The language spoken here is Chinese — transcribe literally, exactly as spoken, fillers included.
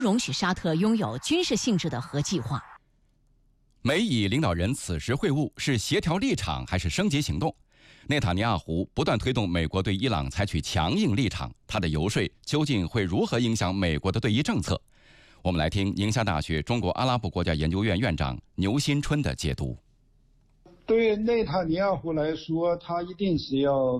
容许沙特拥有军事性质的核计划。 美以领导人此时会晤是协调立场还是升级行动？内塔尼亚胡不断推动美国对伊朗采取强硬立场，他的游说究竟会如何影响美国的对伊政策？我们来听宁夏大学中国阿拉伯国家研究院院长牛新春的解读。 对内塔尼亚胡来说，他一定是要